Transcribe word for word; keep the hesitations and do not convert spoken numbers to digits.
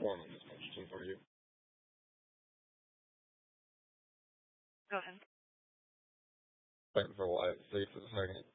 form of this question for you. Go ahead. Wait for a while. See for a second.